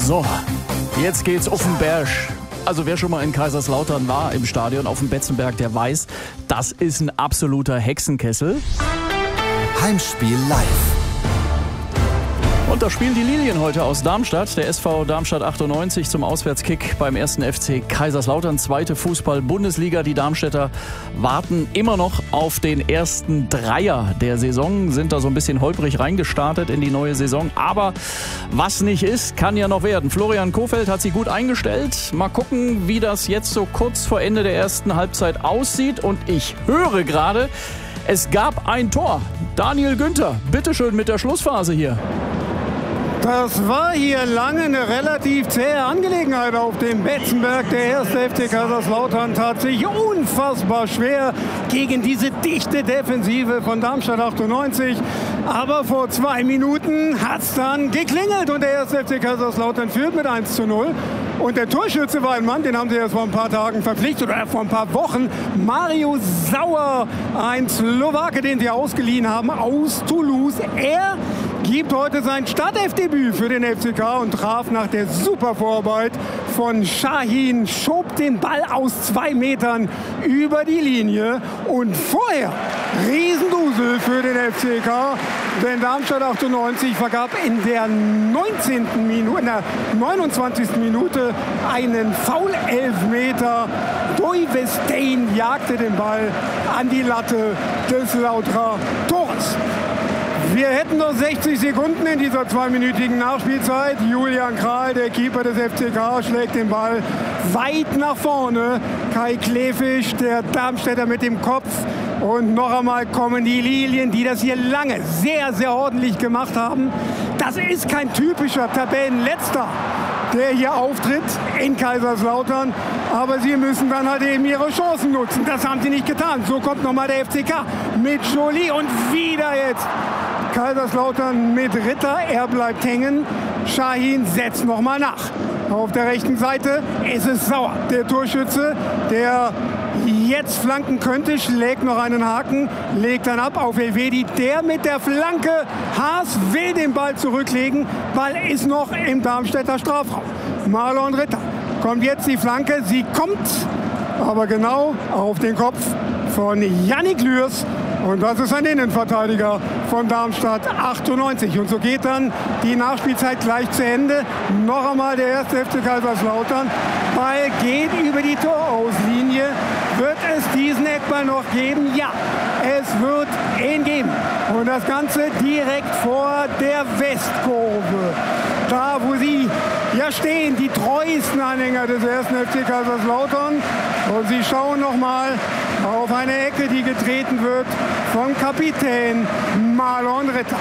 So, jetzt geht's auf den Berg. Also wer schon mal in Kaiserslautern war im Stadion auf dem Betzenberg, der weiß, das ist ein absoluter Hexenkessel. Heimspiel live. Und da spielen die Lilien heute aus Darmstadt. Der SV Darmstadt 98 zum Auswärtskick beim 1. FC Kaiserslautern. Zweite Fußball-Bundesliga. Die Darmstädter warten immer noch auf den ersten Dreier der Saison. Sind da so ein bisschen holprig reingestartet in die neue Saison. Aber was nicht ist, kann ja noch werden. Florian Kohfeldt hat sich gut eingestellt. Mal gucken, wie das jetzt so kurz vor Ende der ersten Halbzeit aussieht. Und ich höre gerade, es gab ein Tor. Daniel Günther, bitteschön mit der Schlussphase hier. Das war hier lange eine relativ zähe Angelegenheit auf dem Betzenberg. Der 1. FC Kaiserslautern tat sich unfassbar schwer gegen diese dichte Defensive von Darmstadt 98. Aber vor 2 Minuten hat es dann geklingelt und der 1. FC Kaiserslautern führt mit 1:0. Und der Torschütze war ein Mann, den haben sie erst vor ein paar Tagen verpflichtet oder vor ein paar Wochen. Mario Sauer, ein Slowake, den sie ausgeliehen haben aus Toulouse. Er gibt heute sein Startelfdebüt für den FCK und traf nach der super Vorarbeit von Şahin, schob den Ball aus 2 Metern über die Linie und vorher Riesendusel für den FCK, denn Darmstadt 98 vergab in der 29. Minute einen Foul-Elfmeter. Doivestein jagte den Ball an die Latte des Lauterer Tores. Wir hätten noch 60 Sekunden in dieser 2-minütigen Nachspielzeit. Julian Kral, der Keeper des FCK, schlägt den Ball weit nach vorne. Kai Klefisch, der Darmstädter, mit dem Kopf. Und noch einmal kommen die Lilien, die das hier lange sehr, sehr ordentlich gemacht haben. Das ist kein typischer Tabellenletzter, der hier auftritt in Kaiserslautern. Aber sie müssen dann halt eben ihre Chancen nutzen. Das haben sie nicht getan. So kommt nochmal der FCK mit Joly und wieder jetzt Kaiserslautern mit Ritter. Er bleibt hängen. Şahin setzt nochmal nach. Auf der rechten Seite ist es Sauer, der Torschütze, der jetzt flanken könnte, schlägt noch einen Haken, legt dann ab auf Elvedi, der mit der Flanke. Haas will den Ball zurücklegen. Ball ist noch im Darmstädter Strafraum. Marlon Ritter kommt jetzt die Flanke. Sie kommt aber genau auf den Kopf von Yannick Lührs. Und das ist ein Innenverteidiger von Darmstadt 98. Und so geht dann die Nachspielzeit gleich zu Ende. Noch einmal der 1. FC Kaiserslautern. Ball geht über die Torauslinie. Wird es diesen Eckball noch geben? Ja, es wird ihn geben. Und das Ganze direkt vor der Westkurve. Da, wo sie ja stehen, die treuesten Anhänger des 1. FC Kaiserslautern. Und sie schauen noch mal auf eine Ecke, die getreten wird vom Kapitän Marlon Ritter.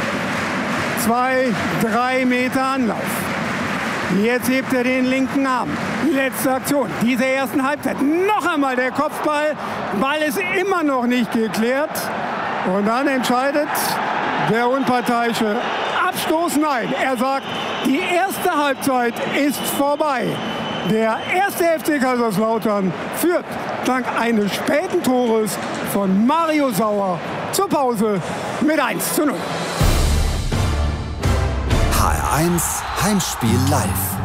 2-3 Meter Anlauf. Jetzt hebt er den linken Arm. Letzte Aktion dieser ersten Halbzeit. Noch einmal der Kopfball. Ball ist immer noch nicht geklärt. Und dann entscheidet der Unparteiische. Abstoß, nein. Er sagt, die erste Halbzeit ist vorbei. Der 1. FC Kaiserslautern führt dank eines späten Tores von Mario Sauer zur Pause mit 1:0. HR1 Heimspiel live.